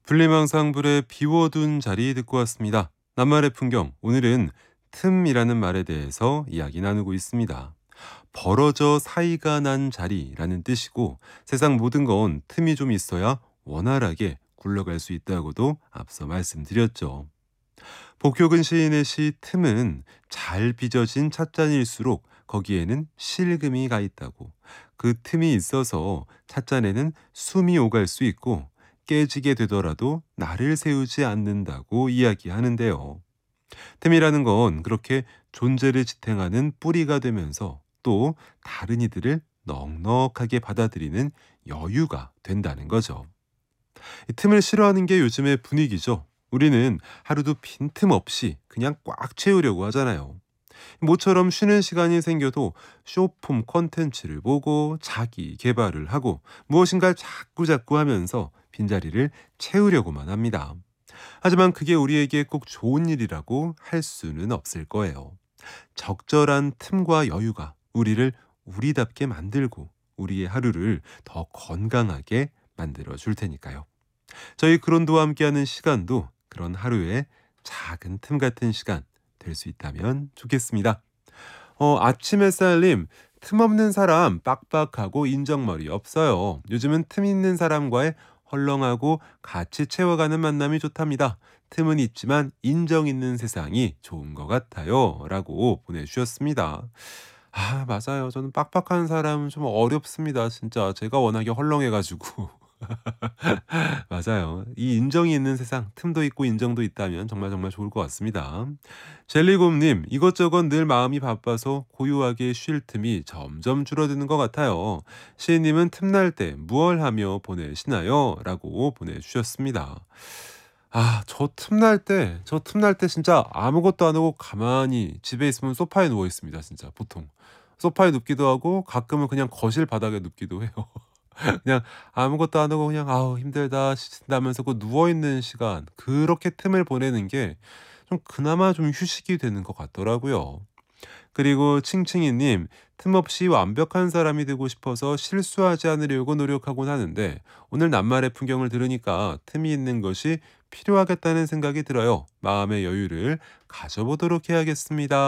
분리망상불에 비워둔 자리 듣고 왔습니다. 낱말의 풍경, 오늘은 틈이라는 말에 대해서 이야기 나누고 있습니다. 벌어져 사이가 난 자리라는 뜻이고 세상 모든 건 틈이 좀 있어야 원활하게 굴러갈 수 있다고도 앞서 말씀드렸죠. 복효근 시인의 시 틈은 잘 빚어진 찻잔일수록 거기에는 실금이 가 있다고, 그 틈이 있어서 찻잔에는 숨이 오갈 수 있고 깨지게 되더라도 날을 세우지 않는다고 이야기하는데요. 틈이라는 건 그렇게 존재를 지탱하는 뿌리가 되면서 또 다른 이들을 넉넉하게 받아들이는 여유가 된다는 거죠. 이 틈을 싫어하는 게 요즘의 분위기죠. 우리는 하루도 빈틈 없이 그냥 꽉 채우려고 하잖아요. 모처럼 쉬는 시간이 생겨도 쇼폼 콘텐츠를 보고 자기 개발을 하고 무엇인가 자꾸자꾸 하면서 빈자리를 채우려고만 합니다. 하지만 그게 우리에게 꼭 좋은 일이라고 할 수는 없을 거예요. 적절한 틈과 여유가 우리를 우리답게 만들고 우리의 하루를 더 건강하게 만들어 줄 테니까요. 저희 그론도와 함께하는 시간도 그런 하루의 작은 틈 같은 시간 될 수 있다면 좋겠습니다. 아침 햇살님, 틈 없는 사람 빡빡하고 인정머리 없어요. 요즘은 틈 있는 사람과의 헐렁하고 같이 채워가는 만남이 좋답니다. 틈은 있지만 인정 있는 세상이 좋은 것 같아요. 라고 보내주셨습니다. 아, 맞아요. 저는 빡빡한 사람은 좀 어렵습니다. 진짜 제가 워낙에 헐렁해가지고. 맞아요. 이 인정이 있는 세상, 틈도 있고 인정도 있다면 정말 정말 좋을 것 같습니다. 젤리곰님, 이것저것 늘 마음이 바빠서 고요하게 쉴 틈이 점점 줄어드는 것 같아요. 시인님은 틈날 때 무얼 하며 보내시나요? 라고 보내주셨습니다. 아, 저 틈날 때 진짜 아무것도 안 하고 가만히 집에 있으면 소파에 누워 있습니다. 진짜 보통. 소파에 눕기도 하고 가끔은 그냥 거실 바닥에 눕기도 해요. 그냥 아무것도 안 하고 그냥 '아우 힘들다.' 신다면서 그 누워 있는 시간, 그렇게 틈을 보내는 게 좀 그나마 좀 휴식이 되는 것 같더라고요. 그리고 칭칭이 님, 틈 없이 완벽한 사람이 되고 싶어서 실수하지 않으려고 노력하곤 하는데 오늘 낱말의 풍경을 들으니까 틈이 있는 것이 필요하겠다는 생각이 들어요. 마음의 여유를 가져보도록 해야겠습니다.